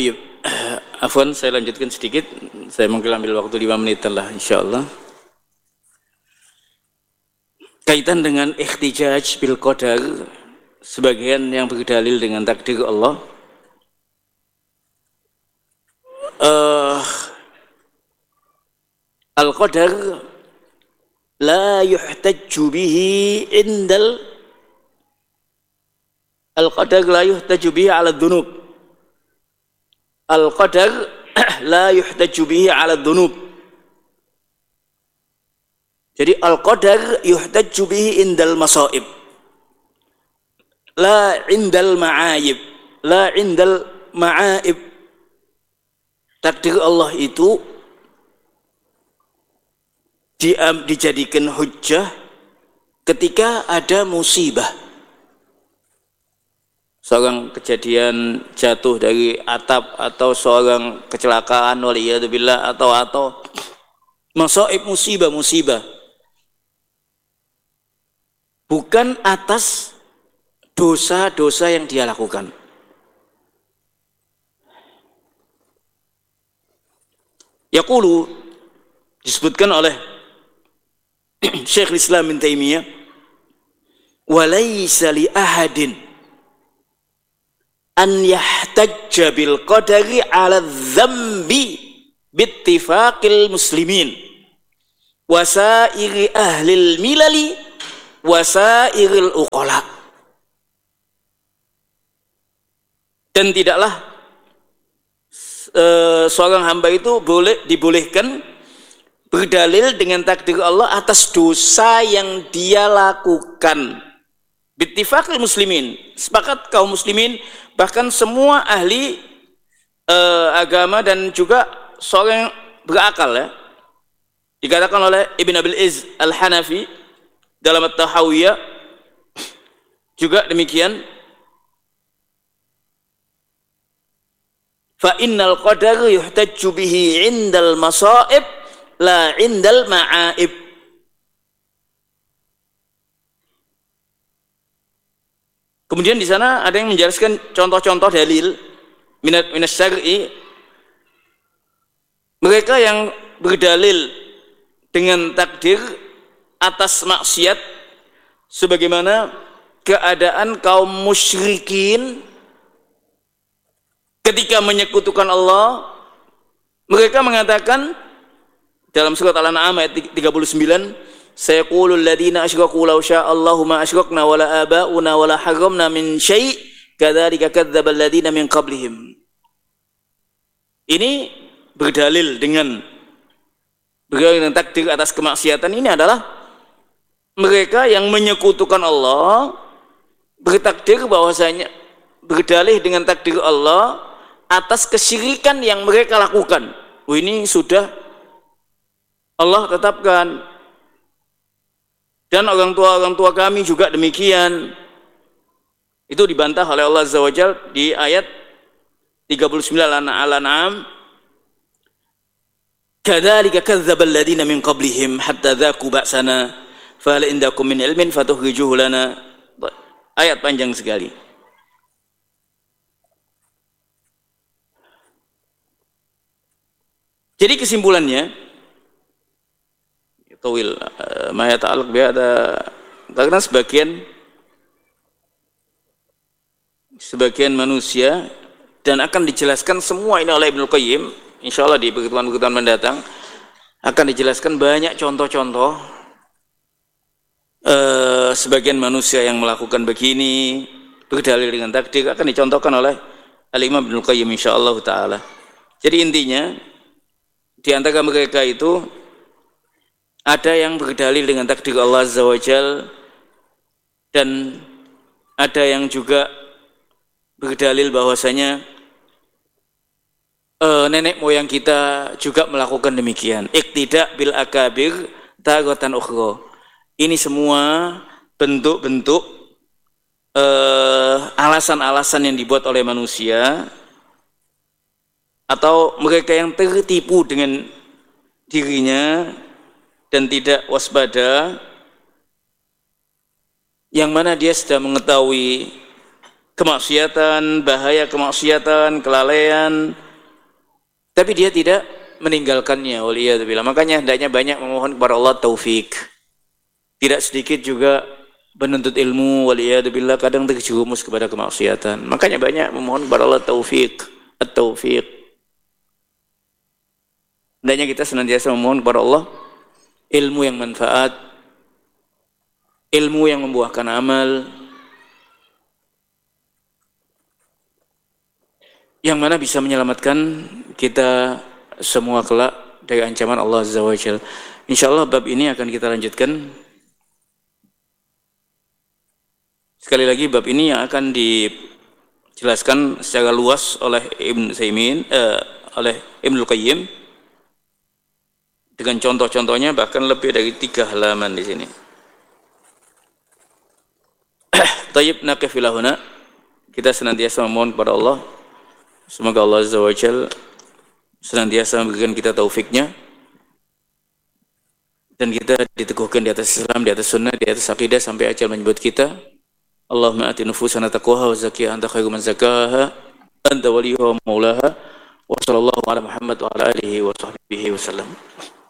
Tayyib. Afwan, saya lanjutkan sedikit. Saya mungkin ambil waktu 5 menit lah insyaallah. Kaitan dengan ihtijaj bil qadar, sebagian yang berdalil dengan takdir Allah. Al-qadar la yuhtajju bihi indal al-qadar la yuhtajju bihi ala dhunub. Al-qadar la yuhtajju bihi ala dhunub. Jadi al-qadar yuhtajju bihi indal masaib, la indal ma'ayib, la indal ma'aib. Takdir Allah itu dijadikan hujjah ketika ada musibah. Seorang kejadian jatuh dari atap, atau seorang kecelakaan waliyadzubillah, atau masaib, musibah. Bukan atas dosa-dosa yang dia lakukan. Yaqulu, disebutkan oleh Syekhul Islam Ibnu Taimiyah, wa laisa li ahadin an yahtajja bil qadari ala dzambi bittifaqil muslimin wa sairi ahlil milali wa sairil uqala. Dan tidaklah seorang hamba itu dibolehkan berdalil dengan takdir Allah atas dosa yang dia lakukan. Bittifaqil muslimin, sepakat kaum muslimin, bahkan semua ahli agama dan juga seorang yang berakal, ya. Dikatakan oleh Ibn Abil Izz Al-Hanafi dalam At-Tahawiyah juga demikian. Fa innal qadar yuhtajju bihi indal masaib la indal ma'aib. Kemudian di sana ada yang menjelaskan contoh-contoh dalil minas syar'i. Mereka yang berdalil dengan takdir atas maksiat sebagaimana keadaan kaum musyrikin ketika menyekutukan Allah. Mereka mengatakan dalam surat Al-An'am ayat 39, sayaqulul ladzina asyraku law sya'allahu ma asyrakna wala aba'una wala harramna min syai' kadzalika kadzdzabal ladzina min qablihim. Ini berdalil dengan takdir atas kemaksiatan. Ini adalah mereka yang menyekutukan Allah, bertakdir bahwasanya berdalih dengan takdir Allah atas kesyirikan yang mereka lakukan. Ini sudah Allah tetapkan. Dan orang tua kami juga demikian. Itu dibantah oleh Allah Azza wa Jalla di ayat 39 Al-An'am. Kadzalika kadzdzabal ladzina min qablihim hatta dzaqu ba'sana fahal indakum min ilmin fatukhrijuhu lana. Ayat panjang sekali. Jadi kesimpulannya, tawil ma yata'allaq bi ada, karena sebagian manusia, dan akan dijelaskan semua ini oleh Ibnu Qayyim insyaallah di pertemuan-pertemuan mendatang, akan dijelaskan banyak contoh-contoh sebagian manusia yang melakukan begini berdalil dengan takdir, akan dicontohkan oleh Al-Imam Ibnu Qayyim insyaallah taala. Jadi intinya di antara mereka itu ada yang berdalil dengan takdir Allah Azza wa Jal, dan ada yang juga berdalil bahwasanya nenek moyang kita juga melakukan demikian. Iqtida bil akabir taratan ukhra. Ini semua bentuk-bentuk alasan-alasan yang dibuat oleh manusia, atau mereka yang tertipu dengan dirinya dan tidak waspada, yang mana dia sudah mengetahui kemaksiatan, bahaya kemaksiatan, kelalaian, tapi dia tidak meninggalkannya. Waliyadzubillah. Makanya hendaknya banyak memohon kepada Allah taufik. Tidak sedikit juga menuntut ilmu, waliyadzubillah, kadang terjerumus kepada kemaksiatan. Makanya banyak memohon kepada Allah taufik, at-taufik. Hendaknya kita senantiasa memohon kepada Allah ilmu yang manfaat, ilmu yang membuahkan amal, yang mana bisa menyelamatkan kita semua kelak dari ancaman Allah Azza wa Jalla. Insyaallah bab ini akan kita lanjutkan. Sekali lagi bab ini yang akan dijelaskan secara luas oleh Ibnu Utsaimin, oleh Ibnu Qayyim dengan contoh-contohnya bahkan lebih dari 3 halaman di sini. Tayyib naqif ila huna. Kita senantiasa memohon kepada Allah, semoga Allah Azza wa Jalla senantiasa memberikan kita taufiknya dan kita diteguhkan di atas Islam, di atas sunnah, di atas akidah sampai ajal menyebut kita. Allahumma ati nufusana taqwaha wa zakkiha anta khairu man zakkaha anta waliyuha wa maulaha wa sallallahu ala Muhammad wa ala alihi wa sahbihi wa sallam.